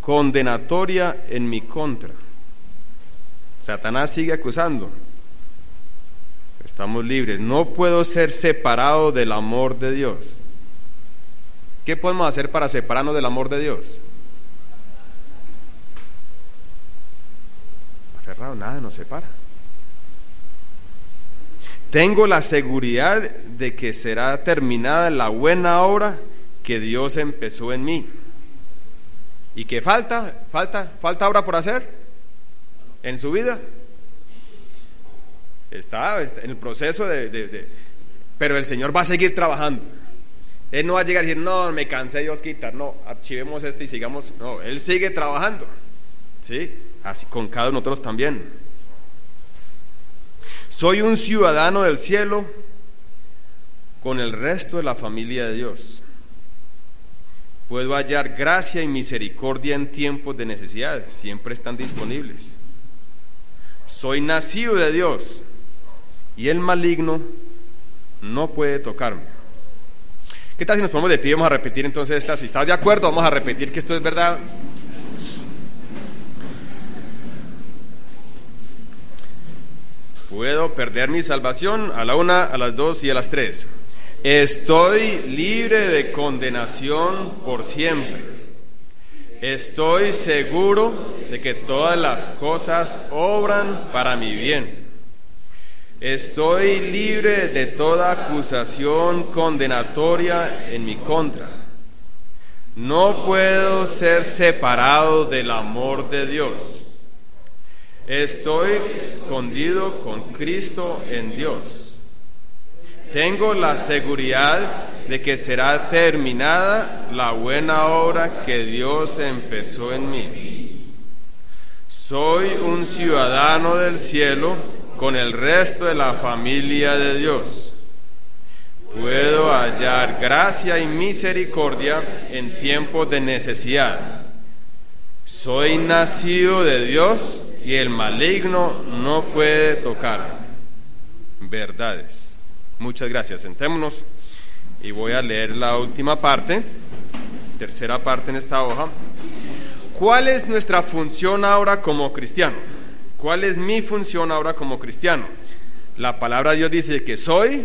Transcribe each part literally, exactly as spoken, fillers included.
condenatoria en mi contra. Satanás sigue acusando. Estamos libres. No puedo ser separado del amor de Dios. ¿Qué podemos hacer para separarnos del amor de Dios? Aferrado, nada nos separa. Tengo la seguridad de que será terminada la buena obra que Dios empezó en mí. ¿Y qué falta? ¿Falta, falta obra por hacer en su vida? Está, está en el proceso de, de, de... Pero el Señor va a seguir trabajando. Él no va a llegar a decir, no, me cansé, Dios quitar, no, archivemos este y sigamos. No, Él sigue trabajando, ¿sí? Así con cada uno de nosotros también. Soy un ciudadano del cielo con el resto de la familia de Dios. Puedo hallar gracia y misericordia en tiempos de necesidades, siempre están disponibles. Soy nacido de Dios y el maligno no puede tocarme. ¿Qué tal si nos ponemos de pie? Vamos a repetir entonces esta. Si estás de acuerdo, vamos a repetir que esto es verdad. Puedo perder mi salvación a la una, a las dos y a las tres. Estoy libre de condenación por siempre. Estoy seguro de que todas las cosas obran para mi bien. Estoy libre de toda acusación condenatoria en mi contra. No puedo ser separado del amor de Dios. Estoy escondido con Cristo en Dios. Tengo la seguridad de que será terminada la buena obra que Dios empezó en mí. Soy un ciudadano del cielo con el resto de la familia de Dios. Puedo hallar gracia y misericordia en tiempos de necesidad. Soy nacido de Dios y el maligno no puede tocarme. Verdades. Muchas gracias. Sentémonos y voy a leer la última parte, tercera parte en esta hoja. ¿Cuál es nuestra función ahora como cristiano? ¿Cuál es mi función ahora como cristiano? La palabra de Dios dice que soy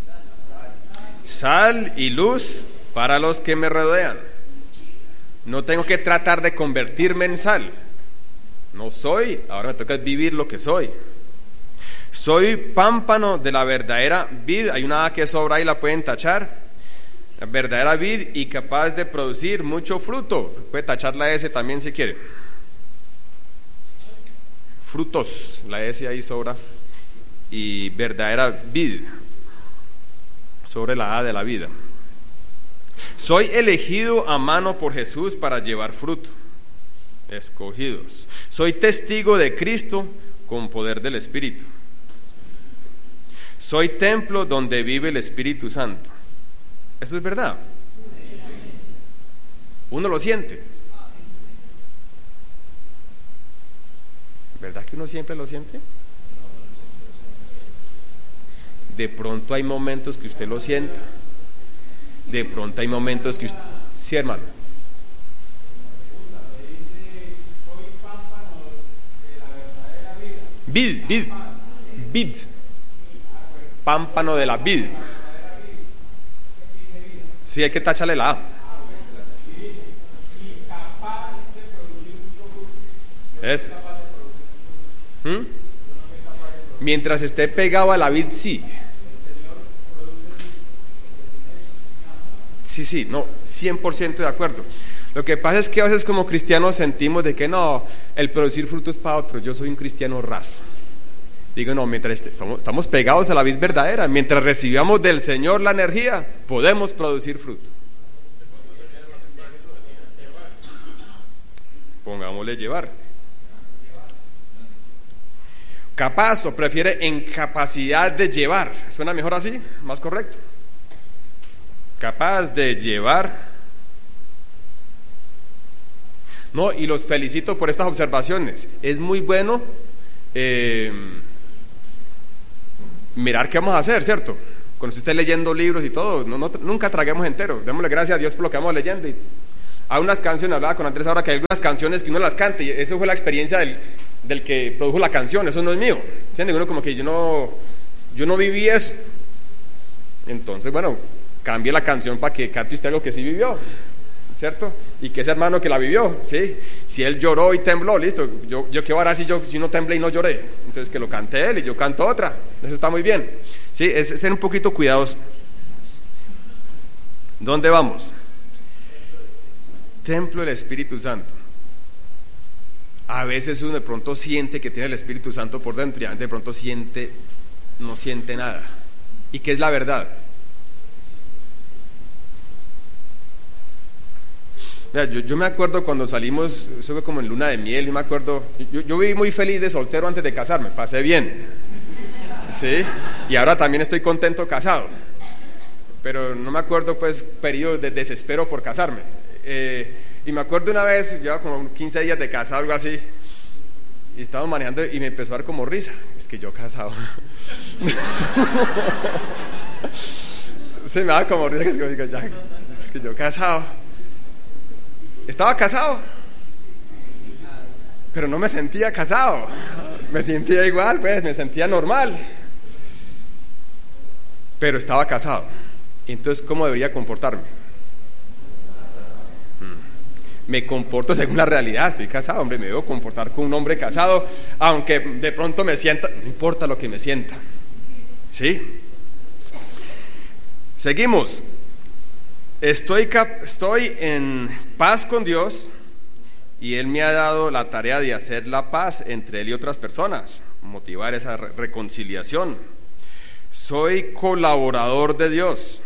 sal y luz para los que me rodean. No tengo que tratar de convertirme en sal. No soy, ahora me toca vivir lo que soy. Soy pámpano de la verdadera vid. Hay una A que sobra y la pueden tachar. La verdadera vid y capaz de producir mucho fruto. Puede tachar la S también si quiere. Frutos, la S ahí sobra. Y verdadera vid sobre la A de la vida. Soy elegido a mano por Jesús para llevar fruto. Escogidos. Soy testigo de Cristo con poder del Espíritu. Soy templo donde vive el Espíritu Santo. Eso es verdad. Uno lo siente. ¿Verdad que uno siempre lo siente? De pronto hay momentos que usted lo sienta. De pronto hay momentos que usted... Sí, hermano. Vid, vid, vid. Pámpano de la vid. Sí, hay que tacharle la A. Eso. ¿Mm? Mientras esté pegado a la vid, sí. Sí, sí, no, cien por ciento de acuerdo. Lo que pasa es que a veces como cristianos sentimos de que no, el producir fruto es para otro. Yo soy un cristiano raso. Digo, no, mientras estamos, estamos pegados a la vid verdadera, mientras recibamos del Señor la energía, podemos producir fruto. Pongámosle llevar. Capaz o prefiere en capacidad de llevar. ¿Suena mejor así? ¿Más correcto? Capaz de llevar. No, y los felicito por estas observaciones. Es muy bueno eh, mirar qué vamos a hacer, ¿cierto? Cuando usted esté leyendo libros y todo, no, no, nunca traguemos entero. Démosle gracias a Dios por lo que vamos leyendo. Y Hay unas canciones, hablaba con Andrés ahora, que hay algunas canciones que uno las canta, y eso fue la experiencia del, del que produjo la canción, eso no es mío. ¿Entienden? Uno como que yo no, yo no viví eso. Entonces, bueno, cambie la canción para que cante usted algo que sí vivió, ¿cierto? Y que ese hermano que la vivió, ¿sí? Si él lloró y tembló, listo, yo, yo qué voy a hacer si yo si no temblé y no lloré. Entonces que lo cante él y yo canto otra, eso está muy bien, ¿sí? Es ser un poquito cuidadosos. ¿Dónde vamos? Templo del Espíritu Santo. A veces uno de pronto siente que tiene el Espíritu Santo por dentro y de pronto siente, no siente nada. ¿Y qué es la verdad? Mira, yo, yo me acuerdo cuando salimos, eso fue como en luna de miel, yo me acuerdo, yo, yo viví muy feliz de soltero antes de casarme, pasé bien, ¿sí? Y ahora también estoy contento casado, pero no me acuerdo pues periodos de desespero por casarme. Eh, y me acuerdo una vez, llevaba como quince días de casado, algo así, y estábamos manejando y me empezó a dar como risa, es que yo casado. Se me daba como risa, que es que digo, ya, es que yo casado. Estaba casado, pero no me sentía casado, me sentía igual, pues, me sentía normal, pero estaba casado. Entonces, ¿cómo debería comportarme? Me comporto según la realidad, estoy casado, hombre, me debo comportar como un hombre casado, aunque de pronto me sienta, no importa lo que me sienta, ¿sí? Seguimos. Estoy, cap- estoy en paz con Dios y Él me ha dado la tarea de hacer la paz entre Él y otras personas, motivar esa re- reconciliación. Soy colaborador de Dios.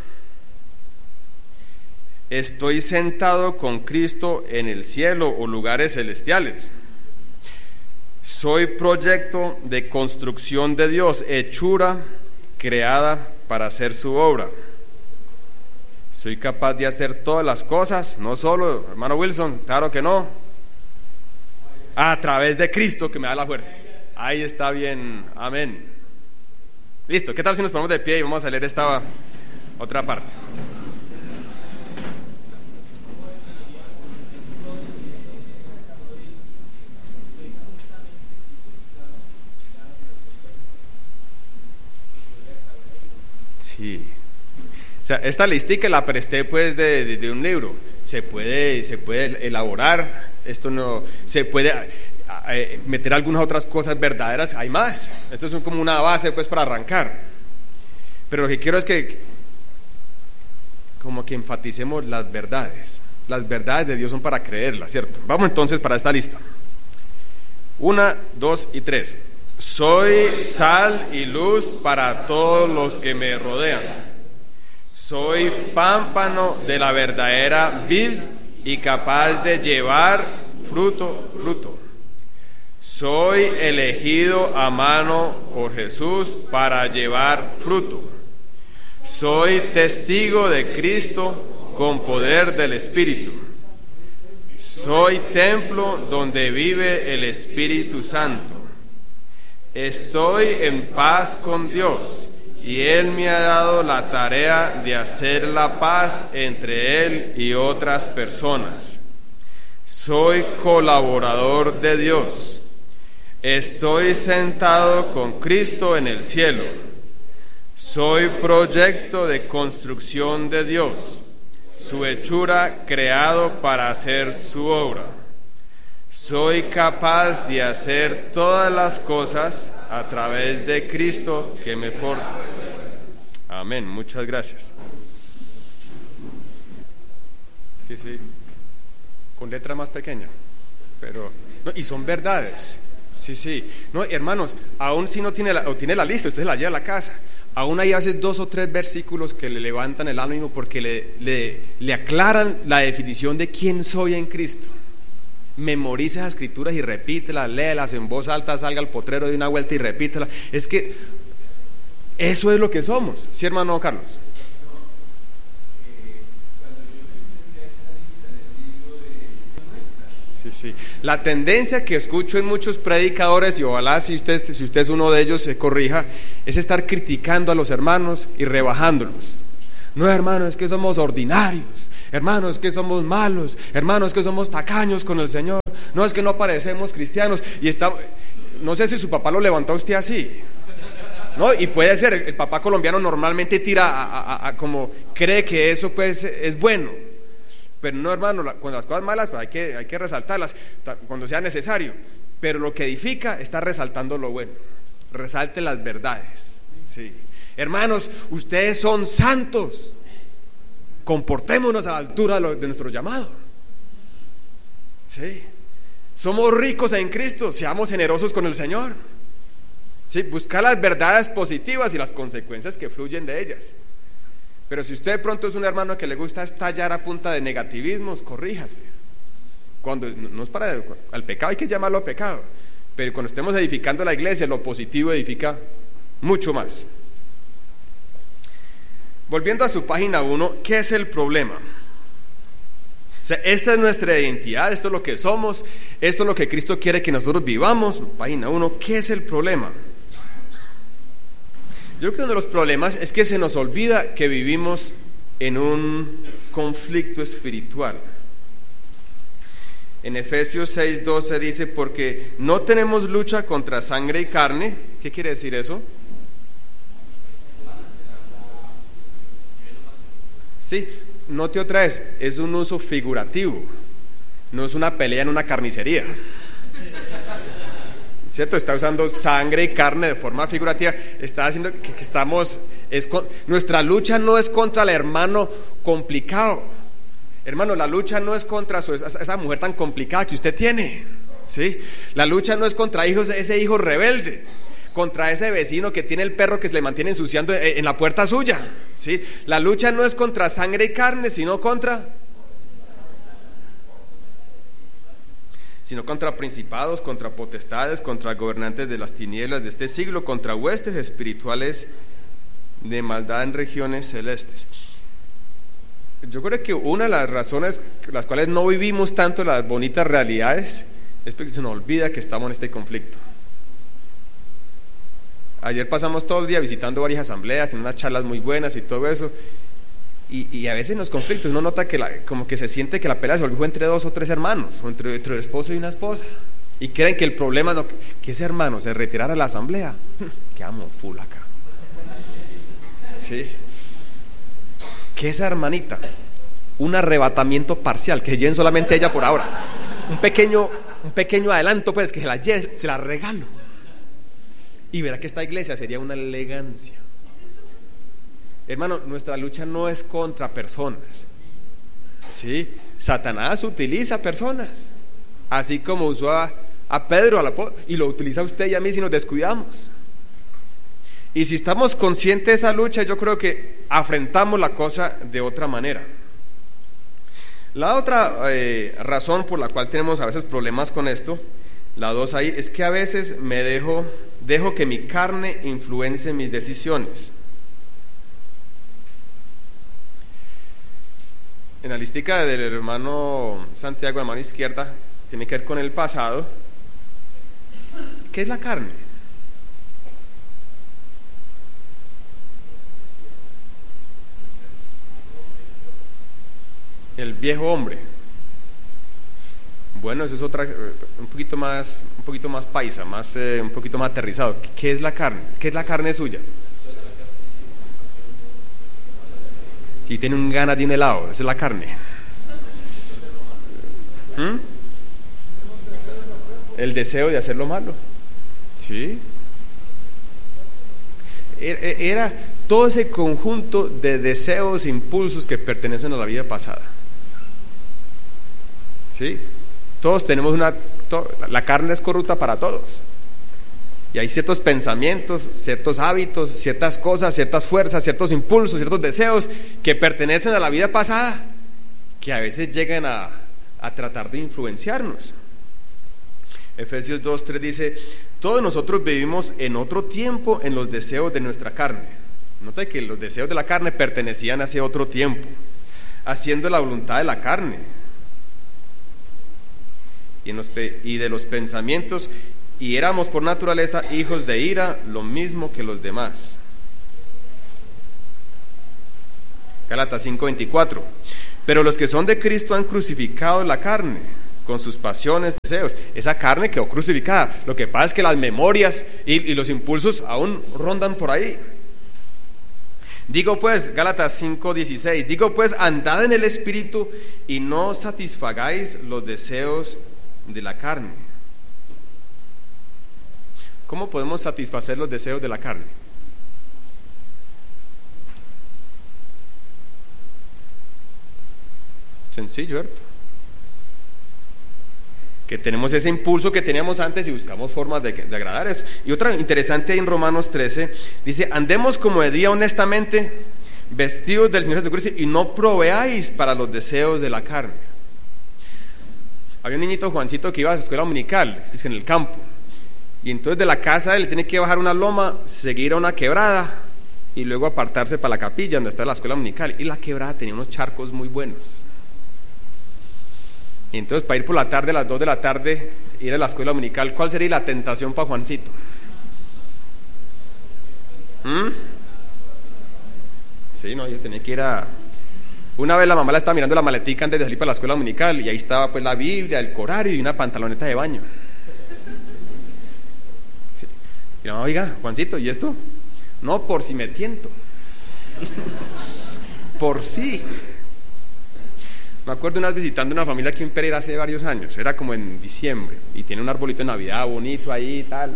Estoy sentado con Cristo en el cielo o lugares celestiales. Soy proyecto de construcción de Dios, hechura creada para hacer su obra. Soy capaz de hacer todas las cosas, no solo, hermano Wilson, claro que no, a través de Cristo que me da la fuerza. Ahí está bien, amén. Listo, ¿qué tal si nos ponemos de pie y vamos a leer esta otra parte? Sí. O sea, esta listica la presté pues de, de, de un libro. Se puede, se puede elaborar, esto no, se puede a, a, meter algunas otras cosas verdaderas, hay más. Esto es como una base pues para arrancar. Pero lo que quiero es que como que enfaticemos las verdades. Las verdades de Dios son para creerlas, ¿cierto? Vamos entonces para esta lista. Una, dos y tres. Soy sal y luz para todos los que me rodean. Soy pámpano de la verdadera vid y capaz de llevar fruto, fruto. Soy elegido a mano por Jesús para llevar fruto. Soy testigo de Cristo con poder del Espíritu. Soy templo donde vive el Espíritu Santo. Estoy en paz con Dios y Él me ha dado la tarea de hacer la paz entre Él y otras personas. Soy colaborador de Dios. Estoy sentado con Cristo en el cielo. Soy proyecto de construcción de Dios, su hechura creado para hacer su obra. Soy capaz de hacer todas las cosas a través de Cristo que me fortalece. Amén, muchas gracias. Sí, sí, con letra más pequeña, pero no, y son verdades. Sí, sí, no, hermanos, aún si no tiene la, o tiene la lista, usted la lleva a la casa. Aún hay hace dos o tres versículos que le levantan el ánimo porque le, le, le aclaran la definición de quién soy en Cristo. Memoriza esas escrituras y repítelas, léelas en voz alta, salga al potrero de una vuelta y repítelas. Es que eso es lo que somos, ¿sí, hermano Carlos? Sí, sí. La tendencia que escucho en muchos predicadores, y ojalá si usted, si usted es uno de ellos se corrija, es estar criticando a los hermanos y rebajándolos. No, hermano, es que somos ordinarios, hermanos, es que somos malos, hermanos, es que somos tacaños con el Señor, no, es que no parecemos cristianos, y está, no sé si su papá lo levantó a usted así, ¿no? Y puede ser, el papá colombiano normalmente tira a, a, a como cree que eso pues es bueno, pero no, hermano, la, cuando las cosas malas pues hay que, hay que resaltarlas cuando sea necesario, pero lo que edifica está resaltando lo bueno, resalte las verdades, sí. Hermanos, ustedes son santos, comportémonos a la altura de, lo, de nuestro llamado, sí. Somos ricos en Cristo, seamos generosos con el Señor, sí. Buscar las verdades positivas y las consecuencias que fluyen de ellas. Pero si usted de pronto es un hermano que le gusta estallar a punta de negativismos, corríjase. Cuando no es para al pecado, hay que llamarlo pecado, pero cuando estemos edificando la iglesia, lo positivo edifica mucho más. Volviendo a su página uno, ¿qué es el problema? O sea, esta es nuestra identidad, esto es lo que somos, esto es lo que Cristo quiere que nosotros vivamos. Página uno, ¿qué es el problema? Yo creo que uno de los problemas es que se nos olvida que vivimos en un conflicto espiritual. En Efesios seis doce dice, porque no tenemos lucha contra sangre y carne. ¿Qué quiere decir eso? Sí, note otra vez, es un uso figurativo, no es una pelea en una carnicería, ¿cierto? Está usando sangre y carne de forma figurativa, está haciendo que, que estamos, es con, nuestra lucha no es contra el hermano complicado, hermano, la lucha no es contra su, esa, esa mujer tan complicada que usted tiene, ¿sí? La lucha no es contra hijos, ese hijo rebelde, contra ese vecino que tiene el perro que se le mantiene ensuciando en la puerta suya, ¿sí? La lucha no es contra sangre y carne, sino contra sino contra principados, contra potestades, contra gobernantes de las tinieblas de este siglo, contra huestes espirituales de maldad en regiones celestes. Yo creo que una de las razones las cuales no vivimos tanto las bonitas realidades es porque se nos olvida que estamos en este conflicto. Ayer pasamos todo el día visitando varias asambleas, en unas charlas muy buenas y todo eso, y, y a veces en los conflictos uno nota que la, como que se siente que la pelea se volvió entre dos o tres hermanos, o entre, entre el esposo y una esposa, y creen que el problema no, que ese hermano se retirara de la asamblea, quedamos full acá, ¿sí? Que esa hermanita, un arrebatamiento parcial, que lleguen solamente ella por ahora, un pequeño, un pequeño adelanto pues, que se la, se la regalo. Y verá que esta iglesia sería una elegancia. Hermano, nuestra lucha no es contra personas, ¿sí? Satanás utiliza personas, así como usó a, a Pedro a la, y lo utiliza a usted y a mí si nos descuidamos. Y si estamos conscientes de esa lucha, yo creo que afrontamos la cosa de otra manera. La otra eh, razón por la cual tenemos a veces problemas con esto, la dos ahí, es que a veces me dejo, dejo que mi carne influencie mis decisiones. En la listica del hermano Santiago, a mano izquierda, tiene que ver con el pasado. ¿Qué es la carne? El viejo hombre. Bueno, eso es otra, un poquito más, un poquito más paisa, más, eh, un poquito más aterrizado. ¿Qué es la carne? ¿Qué es la carne suya? Si tiene un ganas de un helado, esa es la carne. ¿Mm? El deseo de hacer lo malo. Sí. Era todo ese conjunto de deseos, impulsos que pertenecen a la vida pasada. ¿Sí? Todos tenemos una, to, la carne es corrupta para todos, y hay ciertos pensamientos, ciertos hábitos, ciertas cosas, ciertas fuerzas, ciertos impulsos, ciertos deseos que pertenecen a la vida pasada, que a veces llegan a, a tratar de influenciarnos. Efesios dos tres dice: todos nosotros vivimos en otro tiempo en los deseos de nuestra carne. Nota que los deseos de la carne pertenecían a ese otro tiempo, haciendo la voluntad de la carne y, en los, y de los pensamientos, y éramos por naturaleza hijos de ira, lo mismo que los demás. Gálatas cinco veinticuatro: Pero los que son de Cristo han crucificado la carne con sus pasiones, deseos. Esa carne quedó crucificada. Lo que pasa es que las memorias y, y los impulsos aún rondan por ahí. Digo pues, Gálatas cinco dieciséis, digo pues, andad en el Espíritu y no satisfagáis los deseos de la carne. ¿Cómo podemos satisfacer los deseos de la carne? Sencillo, ¿cierto? Que tenemos ese impulso que teníamos antes y buscamos formas de, de agradar eso. Y otra interesante en Romanos trece, dice, andemos como de día honestamente, vestidos del Señor Jesucristo, y no proveáis para los deseos de la carne. Había un niñito, Juancito, que iba a la escuela dominical, en el campo, y entonces de la casa él tiene que bajar una loma, seguir a una quebrada, y luego apartarse para la capilla donde está la escuela dominical, y la quebrada tenía unos charcos muy buenos. Y entonces para ir por la tarde, a las dos de la tarde, ir a la escuela dominical, ¿cuál sería la tentación para Juancito? ¿Mm? Sí, no, yo tenía que ir a... Una vez la mamá la estaba mirando la maletica antes de salir para la escuela dominical, y ahí estaba pues la Biblia, el Corario y una pantaloneta de baño. Sí. Y la mamá, oiga, Juancito, ¿y esto? No, por si me tiento. Por si... Me acuerdo una vez visitando una familia aquí en Pereira hace varios años, era como en diciembre, y tiene un arbolito de Navidad bonito ahí y tal.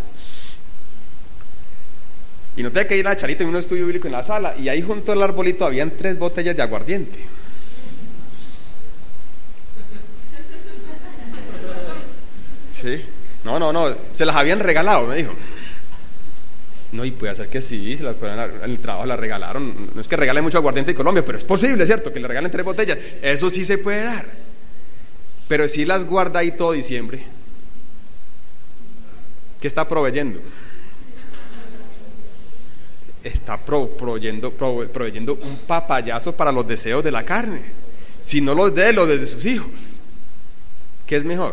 Y noté que ir a la charita en un estudio bíblico en la sala, y ahí junto al arbolito habían tres botellas de aguardiente. Sí, no, no, no, se las habían regalado, me dijo. No, y puede ser que sí, se las, en el trabajo la regalaron. No es que regalen mucho aguardiente en Colombia, pero es posible, ¿cierto? Que le regalen tres botellas. Eso sí se puede dar. Pero si las guarda ahí todo diciembre, ¿qué está proveyendo? Está pro, proveyendo, pro, proveyendo un papayazo para los deseos de la carne. Si no los de los de sus hijos, ¿qué es mejor?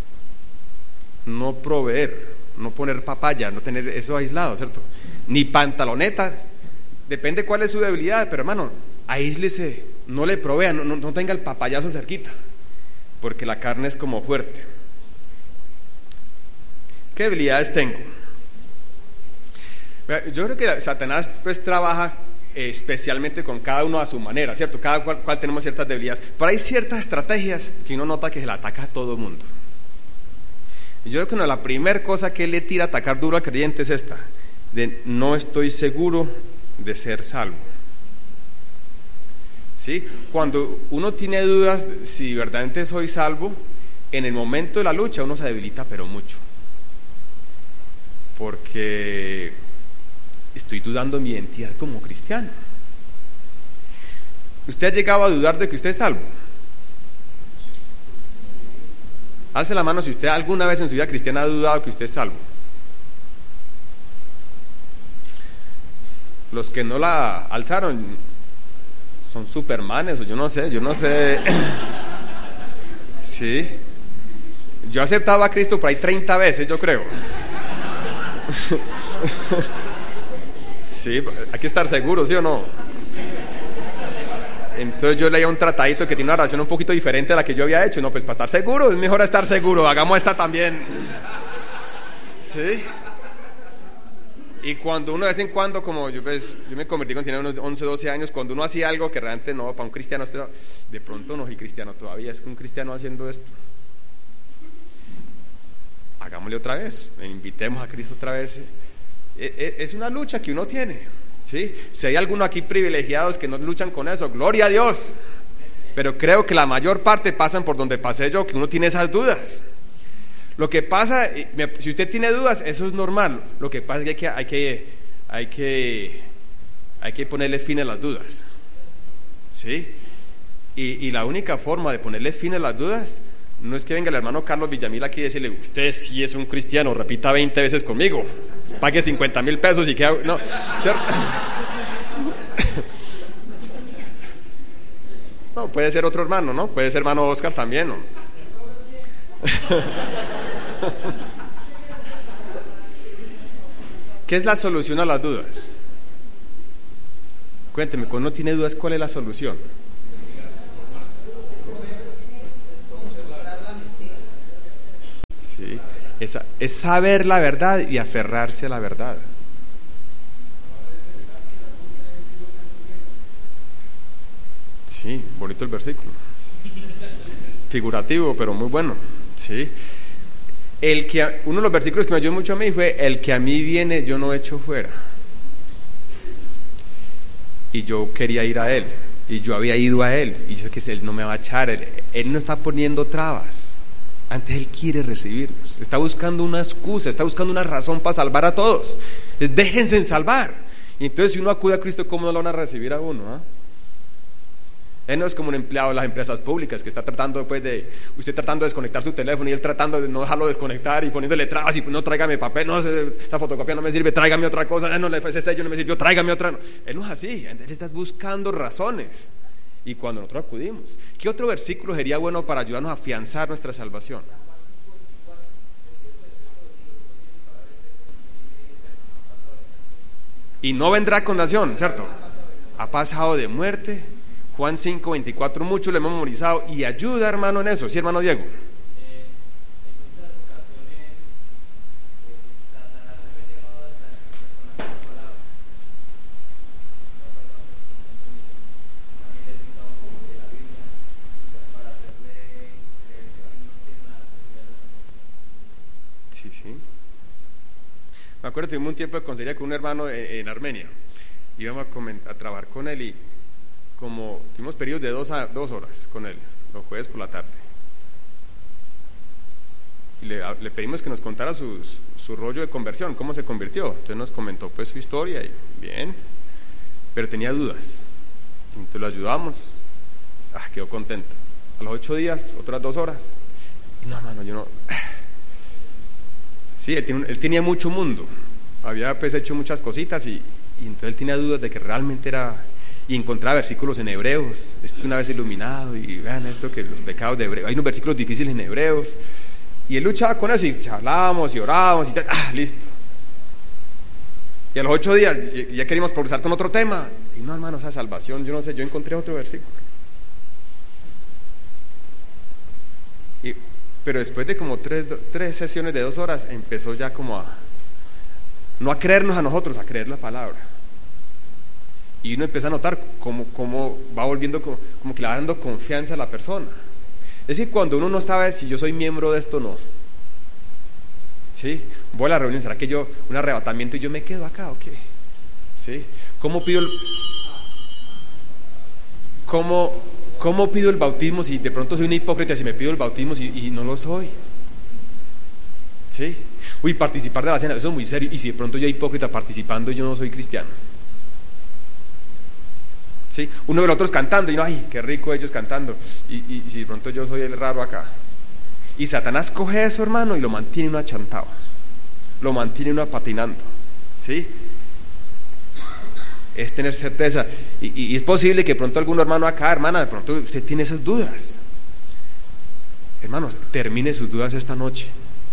No proveer, no poner papaya, no tener eso aislado, ¿cierto? Ni pantaloneta, depende cuál es su debilidad, pero hermano, aíslese, no le provea, no, no, no tenga el papayazo cerquita, porque la carne es como fuerte. ¿Qué debilidades tengo? Yo creo que Satanás pues trabaja eh, especialmente con cada uno a su manera, ¿cierto? Cada cual, cual tenemos ciertas debilidades, pero hay ciertas estrategias que uno nota que se le ataca a todo el mundo. Yo creo que una, la primera cosa que él le tira a atacar duro al creyente es esta, de no estoy seguro de ser salvo. ¿Sí? Cuando uno tiene dudas si verdaderamente soy salvo, en el momento de la lucha uno se debilita pero mucho, porque estoy dudando de mi identidad como cristiano. ¿Usted ha llegado a dudar de que usted es salvo? Alce la mano si usted alguna vez en su vida cristiana ha dudado que usted es salvo. Los que no la alzaron son supermanes o yo no sé, yo no sé. Sí. Yo he aceptado a Cristo por ahí treinta veces, yo creo. Sí, hay que estar seguro, ¿sí o no? Entonces yo leía un tratadito que tiene una oración un poquito diferente a la que yo había hecho. No, pues para estar seguro, es mejor estar seguro, hagamos esta también. Sí. Y cuando uno de vez en cuando, como yo pues, yo me convertí cuando tenía unos once, doce años, cuando uno hacía algo que realmente no, para un cristiano, de pronto no soy cristiano todavía, es que un cristiano haciendo esto. Hagámosle otra vez, invitemos a Cristo otra vez. Es una lucha que uno tiene. ¿Sí? Si hay algunos aquí privilegiados que no luchan con eso, gloria a Dios, pero creo que la mayor parte pasan por donde pasé yo, que uno tiene esas dudas. Lo que pasa, si usted tiene dudas, eso es normal. Lo que pasa es que hay que, hay que, hay que ponerle fin a las dudas, ¿sí? Y, y la única forma de ponerle fin a las dudas no es que venga el hermano Carlos Villamil aquí y decirle, usted sí es un cristiano, repita veinte veces conmigo, pague cincuenta mil pesos y queda... No, ¿cierto? No, puede ser otro hermano, ¿no? Puede ser hermano Oscar también, ¿no? ¿Qué es la solución a las dudas? Cuénteme, cuando uno tiene dudas, ¿cuál es la solución? ¿sí? Es, es saber la verdad y aferrarse a la verdad. Sí, bonito el versículo. Figurativo, pero muy bueno. Sí. El que, uno de los versículos que me ayudó mucho a mí fue: el que a mí viene, yo no echo fuera. Y yo quería ir a él, y yo había ido a él, y yo que él no me va a echar, él, él no está poniendo trabas. Antes él quiere recibirnos, está buscando una excusa, está buscando una razón para salvar a todos. Es, déjense en salvar. Y entonces, si uno acude a Cristo, ¿cómo no lo van a recibir a uno? ¿eh? Él no es como un empleado de las empresas públicas que está tratando pues de, usted tratando de desconectar su teléfono y él tratando de no dejarlo desconectar y poniéndole trabas y no, tráigame papel, no, esta fotocopia no me sirve, tráigame otra cosa, no, ese sello no me sirvió, tráigame otra. No. Él no es así, él está buscando razones. Y cuando nosotros acudimos, ¿qué otro versículo sería bueno para ayudarnos a afianzar nuestra salvación? Y no vendrá condenación, ¿cierto? Ha pasado de muerte. Juan cinco veinticuatro, mucho lo hemos memorizado y ayuda, hermano, en eso. ¿Sí, hermano Diego? Eh, en muchas ocasiones eh, Satanás me ha llevado hasta el con la palabra. También he citado un poco de la Biblia para hacerle creer que no tiene nada que ver. Sí, sí. Me acuerdo, tuvimos un tiempo de consejería con un hermano en, en Armenia. Íbamos a, comentar, a trabajar con él y como tuvimos periodos de dos, a, dos horas con él, los jueves por la tarde. Y le, le pedimos que nos contara sus, su rollo de conversión, cómo se convirtió. Entonces nos comentó pues su historia y bien, pero tenía dudas. Entonces lo ayudamos. Ah, quedó contento. A los ocho días, otras dos horas. No, mano, yo no. Sí, él, tiene, él tenía mucho mundo. Había pues hecho muchas cositas y, y entonces él tenía dudas de que realmente era. Y encontraba versículos en Hebreos, estoy una vez iluminado y vean esto que los pecados de Hebreos, hay unos versículos difíciles en Hebreos y él luchaba con eso y charlábamos y orábamos y tal, ah, listo. Y a los ocho días ya queríamos progresar con otro tema y no, hermano, esa salvación, yo no sé, yo encontré otro versículo y, pero después de como tres, tres sesiones de dos horas empezó ya como a no a creernos a nosotros, a creer la palabra. Y uno empieza a notar cómo, cómo va volviendo, como, como que le va dando confianza a la persona. Es decir, cuando uno no sabe si yo soy miembro de esto o no. ¿Sí? Voy a la reunión, ¿será que yo, un arrebatamiento y yo me quedo acá o qué? ¿Sí? ¿Cómo pido el, cómo, cómo pido el bautismo si de pronto soy un hipócrita, si me pido el bautismo y, y no lo soy? ¿Sí? Uy, participar de la cena, eso es muy serio. Y si de pronto yo soy hipócrita participando y yo no soy cristiano. ¿Sí? Uno de los otros cantando y no, ay, qué rico ellos cantando y, y, y si de pronto yo soy el raro acá. Y Satanás coge eso, hermano, y lo mantiene uno achantado, lo mantiene uno patinando. ¿Sí? Es tener certeza y, y, y es posible que de pronto algún hermano acá, hermana, de pronto usted tiene esas dudas. Hermanos, termine sus dudas esta noche.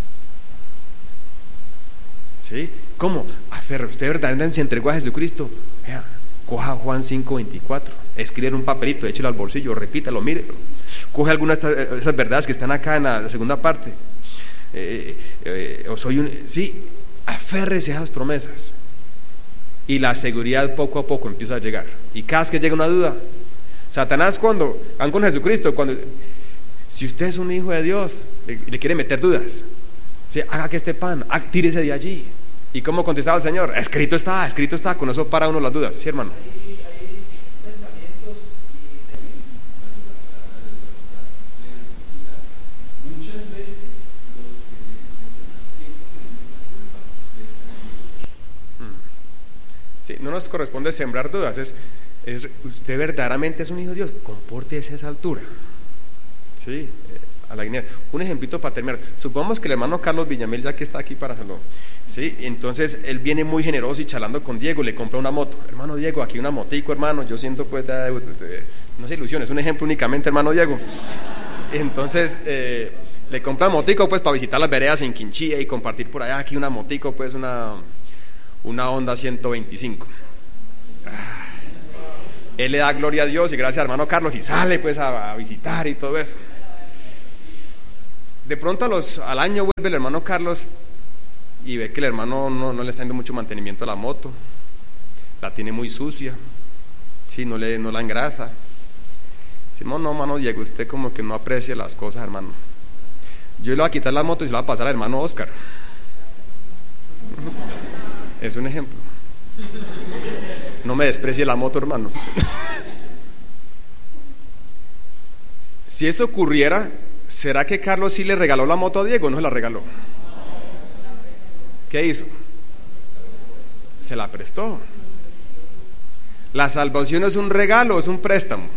¿Sí? ¿Cómo? Aferre, usted verdaderamente se entregó a Jesucristo. Vea, coja Juan cinco veinticuatro, escribe en un papelito, échelo al bolsillo, repítalo, mírelo. Coge algunas de esas verdades que están acá en la segunda parte. Eh, eh, o soy un, sí, aférrese a esas promesas. Y la seguridad poco a poco empieza a llegar. Y cada vez que llega una duda, Satanás cuando van con Jesucristo, cuando si usted es un hijo de Dios, le, le quiere meter dudas. ¿Sí? Haga que este pan, haga, tírese de allí. ¿Y cómo contestaba el Señor? Escrito está, escrito está. Con eso para uno las dudas, ¿sí, hermano? Hay, hay pensamientos y muchas veces los que más tiempo tenemos la culpa de esta. Sí, no nos corresponde sembrar dudas. Es, es usted verdaderamente es un hijo de Dios, compórtese a esa altura. Sí, a la línea. Un ejemplito para terminar. Supongamos que el hermano Carlos Villamil, ya que está aquí para hacerlo, sí, entonces él viene muy generoso y charlando con Diego, le compra una moto. Hermano Diego, aquí una motico, hermano, yo siento pues de, de, de, no se ilusione, es un ejemplo únicamente, hermano Diego. Entonces eh, le compra motico pues para visitar las veredas en Quinchía y compartir por allá. Aquí una motico pues una una Honda ciento veinticinco. Ah, él le da gloria a Dios y gracias a hermano Carlos y sale pues a, a visitar y todo eso. de pronto a los, al año vuelve el hermano Carlos y ve que el hermano no, no le está dando mucho mantenimiento a la moto, la tiene muy sucia, sí, no, le, no la engrasa. Decimos, no, hermano Diego, usted como que no aprecia las cosas, hermano. Yo le voy a quitar la moto y se la voy a pasar al hermano Oscar. Es un ejemplo. No me desprecie la moto, hermano. Si eso ocurriera, ¿será que Carlos sí le regaló la moto a Diego o no se la regaló? ¿Qué hizo? Se la prestó. La salvación es un regalo, es un préstamo.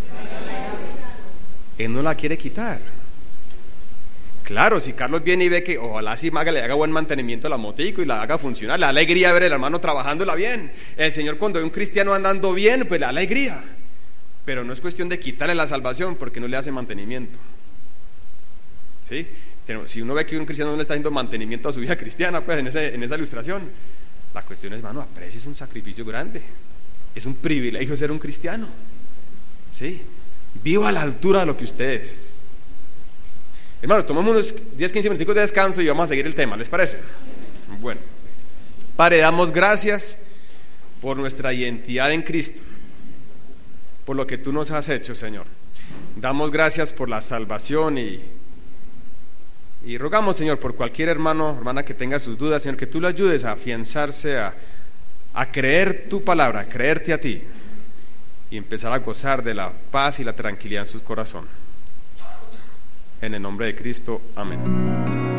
Él no la quiere quitar. Claro, si Carlos viene y ve que ojalá si Maga le haga buen mantenimiento a la motico y la haga funcionar, le da alegría ver al hermano trabajándola bien. El Señor, cuando ve un cristiano andando bien, pues le da alegría. Pero no es cuestión de quitarle la salvación porque no le hace mantenimiento. ¿Sí? Si uno ve que un cristiano no le está haciendo mantenimiento a su vida cristiana, pues en, ese, en esa ilustración, la cuestión es, hermano, aprecies un sacrificio grande. Es un privilegio ser un cristiano. ¿Sí? Viva a la altura de lo que usted es. Hermano, tomamos unos diez, quince minutos de descanso y vamos a seguir el tema, ¿les parece? Bueno, Padre, damos gracias por nuestra identidad en Cristo, por lo que tú nos has hecho, Señor. Damos gracias por la salvación y, y rogamos, Señor, por cualquier hermano, hermana que tenga sus dudas, Señor, que tú le ayudes a afianzarse, a, a creer tu palabra, a creerte a ti y empezar a gozar de la paz y la tranquilidad en su corazón. En el nombre de Cristo, amén.